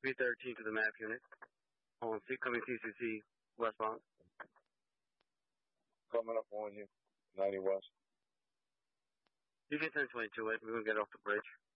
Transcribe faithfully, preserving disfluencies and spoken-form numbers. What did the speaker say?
three thirteen to the M A P unit. On C coming C C C westbound. Coming up on you, ninety west. You can ten twenty-two it. We're going to get off the bridge.